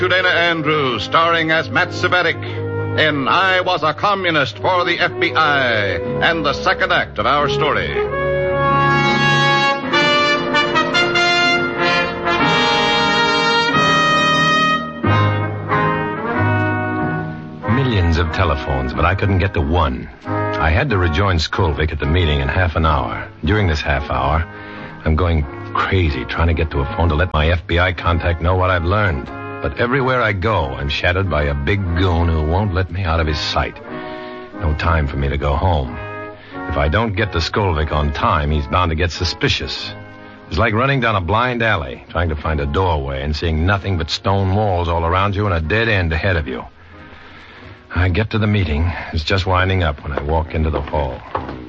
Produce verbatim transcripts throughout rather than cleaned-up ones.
Dana Andrews, starring as Matt Cvetic in I Was a Communist for the F B I, and the second act of our story. Millions of telephones, but I couldn't get to one. I had to rejoin Skolvik at the meeting in half an hour. During this half hour, I'm going crazy trying to get to a phone to let my F B I contact know what I've learned. But everywhere I go, I'm shadowed by a big goon who won't let me out of his sight. No time for me to go home. If I don't get to Skolvik on time, he's bound to get suspicious. It's like running down a blind alley, trying to find a doorway and seeing nothing but stone walls all around you and a dead end ahead of you. I get to the meeting. It's just winding up when I walk into the hall.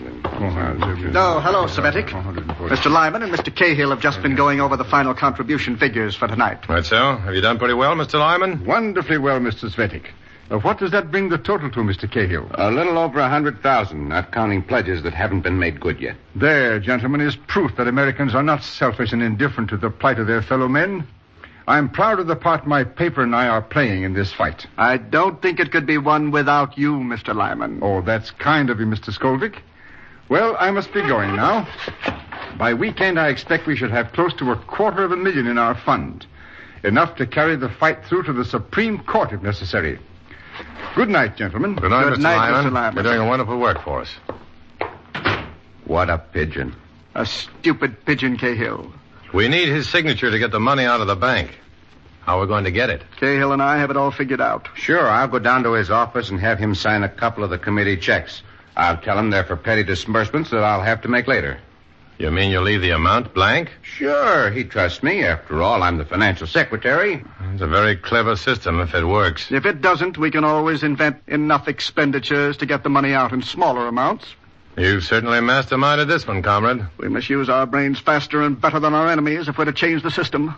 Oh, hello, Cvetic. Mister Lyman and Mister Cahill have just been going over the final contribution figures for tonight. Right, so? Have you done pretty well, Mister Lyman? Wonderfully well, Mister Cvetic. Uh, what does that bring the total to, Mister Cahill? A little over a hundred thousand, not counting pledges that haven't been made good yet. There, gentlemen, is proof that Americans are not selfish and indifferent to the plight of their fellow men. I'm proud of the part my paper and I are playing in this fight. I don't think it could be won without you, Mister Lyman. Oh, that's kind of you, Mister Skolvik. Well, I must be going now. By weekend, I expect we should have close to a quarter of a million in our fund. Enough to carry the fight through to the Supreme Court if necessary. Good night, gentlemen. Good night, Good Mister night, Lyman. Mister Lyman. You're doing a wonderful work for us. What a pigeon. A stupid pigeon, Cahill. We need his signature to get the money out of the bank. How are we going to get it? Cahill and I have it all figured out. Sure, I'll go down to his office and have him sign a couple of the committee checks. I'll tell him they're for petty disbursements that I'll have to make later. You mean you'll leave the amount blank? Sure, he trusts me. After all, I'm the financial secretary. It's a very clever system if it works. If it doesn't, we can always invent enough expenditures to get the money out in smaller amounts. You've certainly masterminded this one, comrade. We must use our brains faster and better than our enemies if we're to change the system.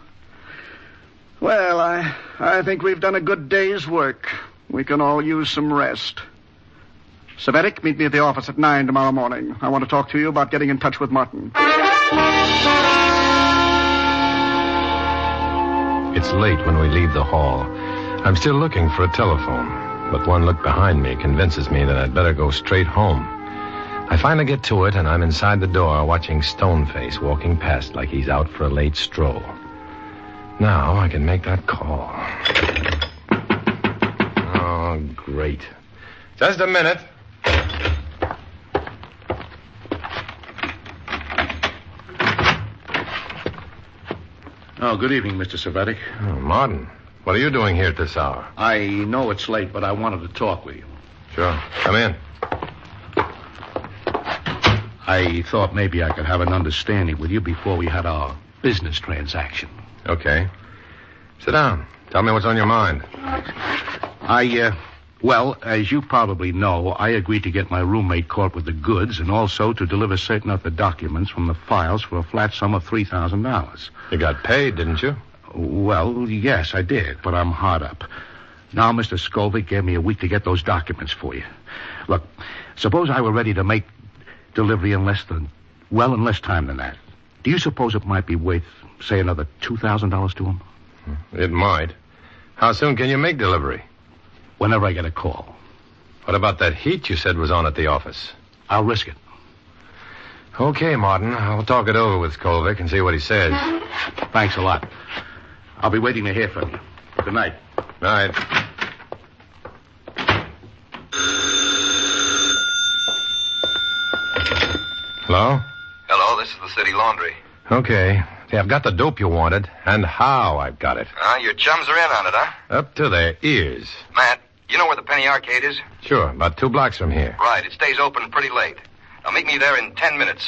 Well, I, I think we've done a good day's work. We can all use some rest. Cvetic, meet me at the office at nine tomorrow morning. I want to talk to you about getting in touch with Martin. It's late when we leave the hall. I'm still looking for a telephone, but one look behind me convinces me that I'd better go straight home. I finally get to it, and I'm inside the door watching Stoneface walking past like he's out for a late stroll. Now I can make that call. Oh, great. Just a minute. Oh, good evening, Mister Cvetic. Oh, Martin, what are you doing here at this hour? I know it's late, but I wanted to talk with you. Sure. Come in. I thought maybe I could have an understanding with you before we had our business transaction. Okay. Sit down. Tell me what's on your mind. I, uh, well, as you probably know, I agreed to get my roommate caught with the goods and also to deliver certain other documents from the files for a flat sum of three thousand dollars. You got paid, didn't you? Well, yes, I did, but I'm hard up. Now, Mister Skolvik gave me a week to get those documents for you. Look, suppose I were ready to make delivery in less than, well, in less time than that. Do you suppose it might be worth, say, another two thousand dollars to him? It might. How soon can you make delivery? Whenever I get a call. What about that heat you said was on at the office? I'll risk it. Okay, Martin. I'll talk it over with Skolvik and see what he says. Thanks a lot. I'll be waiting to hear from you. Good night. Night. Hello? Hello, this is the city laundry. Okay. See, I've got the dope you wanted, and how I've got it. Ah, uh, your chums are in on it, huh? Up to their ears. Matt, you know where the Penny Arcade is? Sure, about two blocks from here. Right, it stays open pretty late. Now meet me there in ten minutes.